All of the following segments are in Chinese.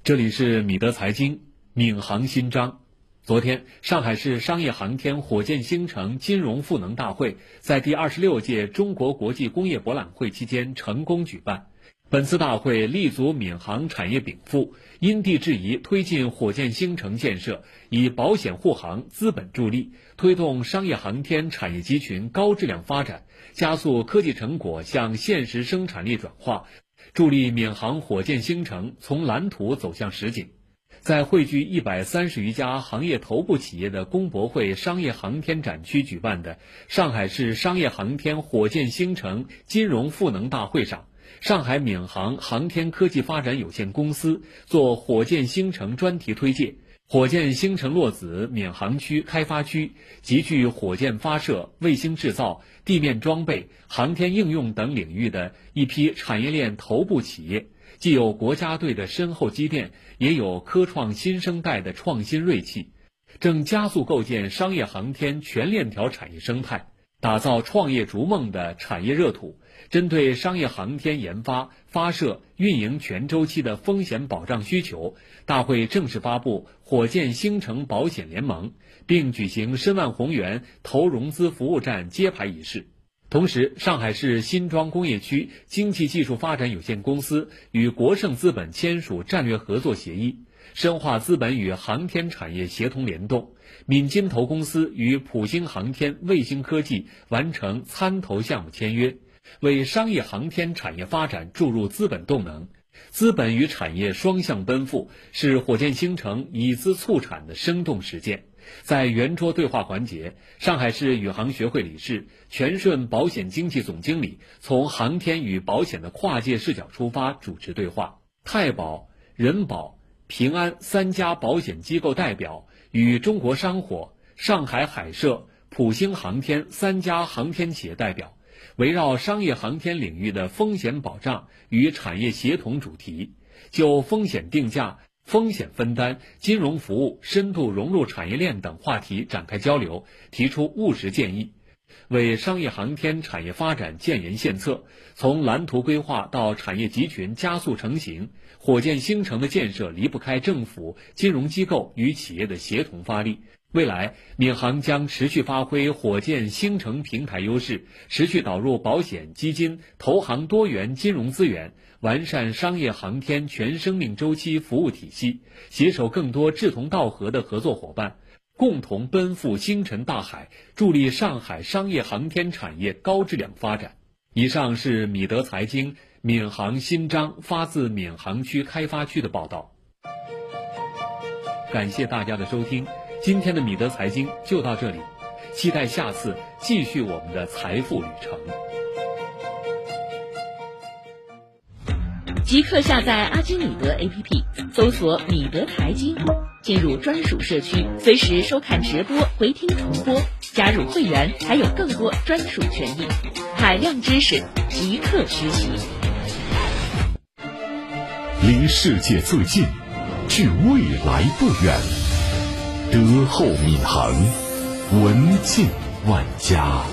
这里是米德财经闵行新章。昨天，上海市商业航天火箭星城金融赋能大会在第26届中国国际工业博览会期间成功举办。本次大会立足闵行产业禀赋，因地制宜推进火箭星城建设，以保险护航、资本助力，推动商业航天产业集群高质量发展，加速科技成果向现实生产力转化，助力闵行火箭星城从蓝图走向实景。在汇聚130余家行业头部企业的工博会商业航天展区举办的上海市商业航天火箭星城金融赋能大会上，上海闵行航天科技发展有限公司做火箭星城专题推介。火箭星城落子闵行区开发区集聚火箭发射、卫星制造、地面装备、航天应用等领域的一批产业链头部企业，既有国家队的深厚积淀，也有科创新生代的创新锐气，正加速构建商业航天全链条产业生态，打造创业逐梦的产业热土。针对商业航天研发、发射、运营全周期的风险保障需求，大会正式发布火箭星城保险联盟，并举行申万宏源投融资服务站揭牌仪式。同时，上海市新庄工业区经济技术发展有限公司与国盛资本签署战略合作协议，深化资本与航天产业协同联动。闽金投公司与普星航天卫星科技完成参投项目签约，为商业航天产业发展注入资本动能。资本与产业双向奔赴，是火箭星城以资促产的生动实践。在圆桌对话环节，上海市宇航学会理事、全顺保险经纪总经理从航天与保险的跨界视角出发主持对话。太保、人保、平安3家保险机构代表与中国商火、上海海社、普星航天3家航天企业代表，围绕商业航天领域的风险保障与产业协同主题，就风险定价、风险分担、金融服务深度融入产业链等话题展开交流，提出务实建议，为商业航天产业发展建言献策。从蓝图规划到产业集群加速成型，火箭星城的建设离不开政府、金融机构与企业的协同发力。未来，闵行将持续发挥火箭星城平台优势，持续导入保险、基金、投行多元金融资源，完善商业航天全生命周期服务体系，携手更多志同道合的合作伙伴，共同奔赴星辰大海，助力上海商业航天产业高质量发展。以上是米德财经闵行新章发自闵行区开发区的报道。感谢大家的收听，今天的米德财经就到这里，期待下次继续我们的财富旅程。 即刻下载阿基米德 APP， 搜索米德财经，进入专属社区，随时收看直播、回听重播，加入会员还有更多专属权益，海量知识即刻学习。 离世界最近，距未来不远。德厚闵行，文静万家。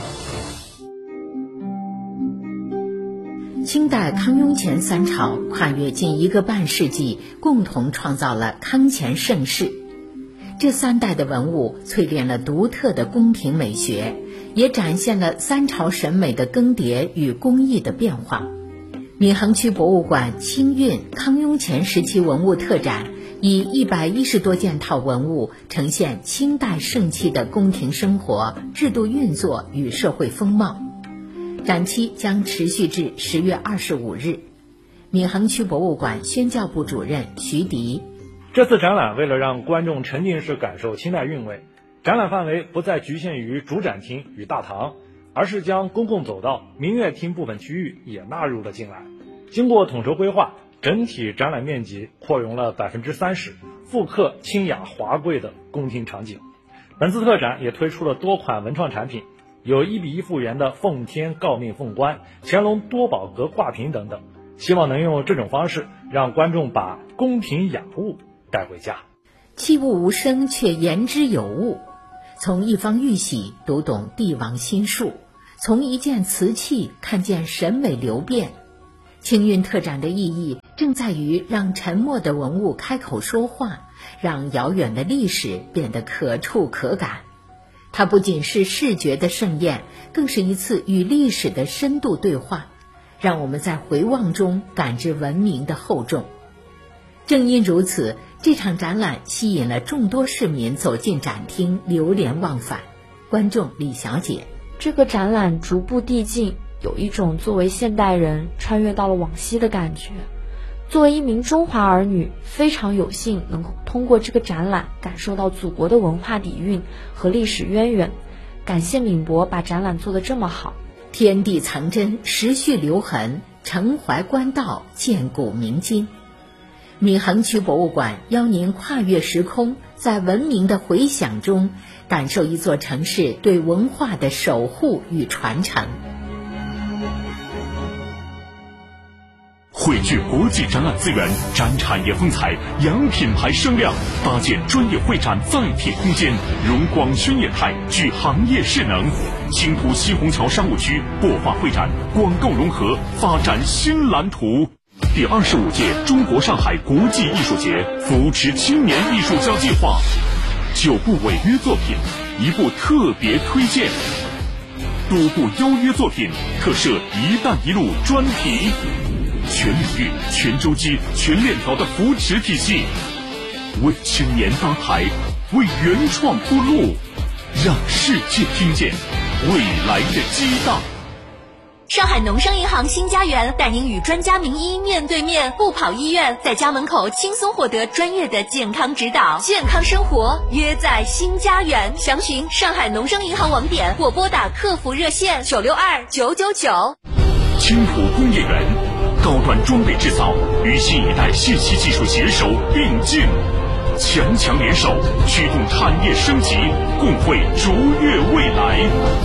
清代康雍乾3朝跨越近1个半世纪，共同创造了康乾盛世。这3代的文物淬炼了独特的宫廷美学，也展现了3朝审美的更迭与工艺的变化。闵行区博物馆清运康雍乾时期文物特展，以110多件套文物呈现清代盛期的宫廷生活、制度运作与社会风貌。展期将持续至10月25日。闵行区博物馆宣教部主任徐迪： 这次展览为了让观众沉浸式感受清代韵味，展览范围不再局限于主展厅与大堂，而是将公共走道、明月厅部分区域也纳入了进来。经过统筹规划，整体展览面积扩容了30%，复刻清雅华贵的宫廷场景。本次特展也推出了多款文创产品，有1:1复原的奉天诰命凤冠、乾隆多宝格挂屏等等，希望能用这种方式让观众把宫廷雅物带回家。 器物无声却言之有物，从一方玉玺读懂帝王心术，从一件瓷器看见审美流变。 青运特展的意义正在于让沉默的文物开口说话，让遥远的历史变得可触可感。它不仅是视觉的盛宴，更是一次与历史的深度对话，让我们在回望中感知文明的厚重。正因如此，这场展览吸引了众多市民走进展厅，流连忘返。观众李小姐： 这个展览逐步递进，有一种作为现代人穿越到了往昔的感觉。作为一名中华儿女，非常有幸能够通过这个展览感受到祖国的文化底蕴和历史渊源。感谢闵博把展览做得这么好。 天地藏真，时序留痕，承怀官道，鉴古明今。闵行区博物馆邀您跨越时空，在文明的回响中感受一座城市对文化的守护与传承。 汇聚国际展览资源，展产业风采，扬品牌声量，搭建专业会展载体空间，荣广宣业态，具行业势能。青浦西虹桥商务区擘画会展，广构融合，发展新蓝图。第25届中国上海国际艺术节扶持青年艺术家计划，9部违约作品，1部特别推荐，多部邀约作品特设“一带一路”专题。全领域、全周期、全链条的扶持体系，为青年搭台，为原创铺路，让世界听见未来的激荡。 上海农商银行新家园带您与专家名医面对面，不跑医院，在家门口轻松获得专业的健康指导，健康生活约在新家园。详询上海农商银行网点或拨打客服热线962-999。 青浦工业园，高端装备制造与新一代信息技术携手并进，强联手，驱动产业升级，共绘卓越未来。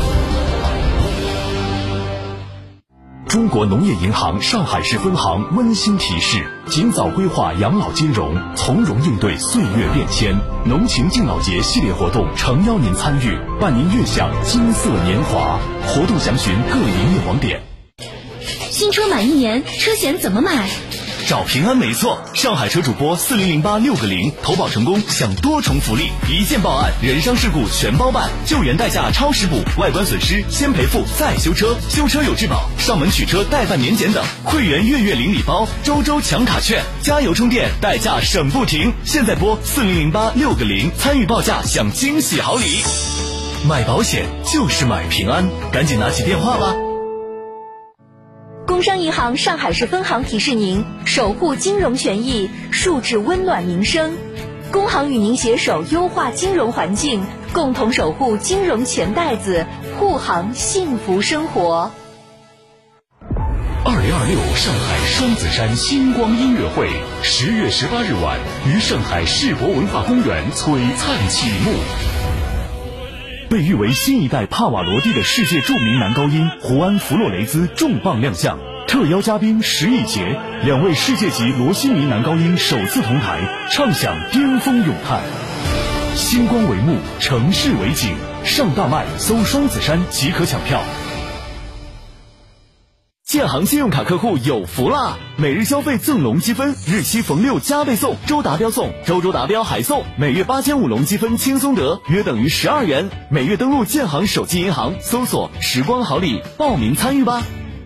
中国农业银行上海市分行温馨提示：尽早规划养老金融，从容应对岁月变迁。农情敬老节系列活动诚邀您参与，伴您悦享金色年华。活动详询各营业网点。 新车满1年，车险怎么买？ 找平安没错，上海车主拨4008-6个0，投保成功享多重福利，一键报案，人伤事故全包办，救援代价超实补，外观损失先赔付再修车，修车有质保，上门取车代办年检等，会员月领礼包，周抢卡券，加油充电代价省不停。现在拨4008-6个0，参与报价享惊喜好礼。买保险就是买平安，赶紧拿起电话吧。 工商银行上海市分行提示您：守护金融权益，树质温暖民生。工行与您携手优化金融环境，共同守护金融钱袋子，护航幸福生活。 2026上海双子山星光音乐会10月18日晚于上海世博文化公园璀璨启幕。被誉为新一代帕瓦罗蒂的世界著名男高音胡安·弗洛雷兹重磅亮相，特邀嘉宾石以洁，2位世界级罗西尼男高音首次同台，唱响巅峰咏叹。星光为幕，城市为景，上大麦搜双子山即可抢票。 建行信用卡客户有福啦！每日消费赠龙积分，日期逢6加倍送，周达标送，周达标还送，每月8500龙积分轻松得，约等于12元。每月登录建行手机银行，搜索“时光好礼”，报名参与吧。